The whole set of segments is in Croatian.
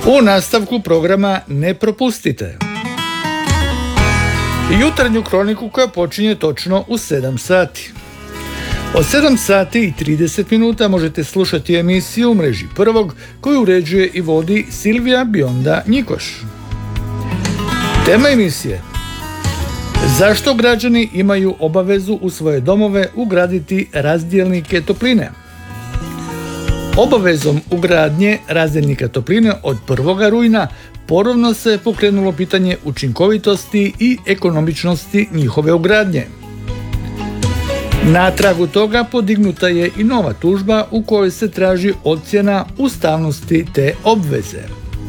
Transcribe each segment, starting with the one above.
U nastavku programa ne propustite jutarnju kroniku koja počinje točno u 7 sati. Od 7 sati i 30 minuta možete slušati emisiju u mreži Prvog koju uređuje i vodi Silvija Bionda Njikoš. Tema emisije: zašto građani imaju obavezu u svoje domove ugraditi razdjelnike topline? Obavezom ugradnje razdjelnika topline od 1. rujna ponovno se pokrenulo pitanje učinkovitosti i ekonomičnosti njihove ugradnje. Na tragu toga podignuta je i nova tužba u kojoj se traži ocjena ustavnosti te obveze.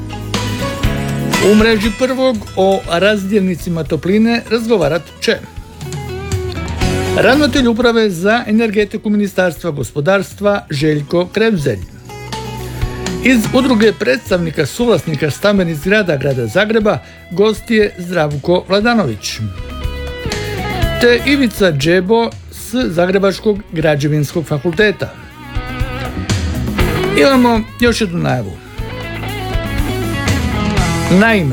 U mreži Prvog o razdjelnicima topline razgovarat će ravnatelj uprave za energetiku Ministarstva gospodarstva Željko Krevzelj. Iz udruge predstavnika suvlasnika stambenih zgrada Grada Zagreba gost je Zdravko Vladanović. Te Ivica Džebo s Zagrebačkog građevinskog fakulteta. Imamo još jednu najavu. Naime,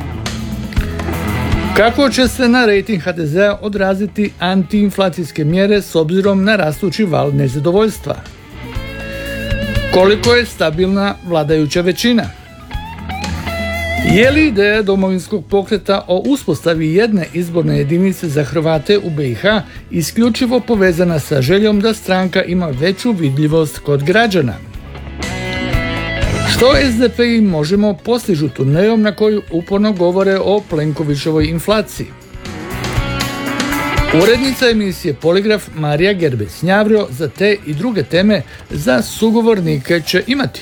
kako će se na rejting HDZ-a odraziti antiinflacijske mjere s obzirom na rastući val nezadovoljstva? Koliko je stabilna vladajuća većina? Je li ideja Domovinskog pokreta o uspostavi jedne izborne jedinice za Hrvate u BiH isključivo povezana sa željom da stranka ima veću vidljivost kod građana? Što SDP i Možemo postižu turnejom na koju uporno govore o Plenkovićevoj inflaciji? Urednica emisije Poligraf Marija Gerbec-Njavro za te i druge teme za sugovornike će imati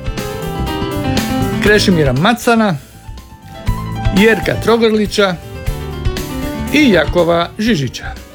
Krešimira Macana, Jerka Trogrlića i Jakova Žižića.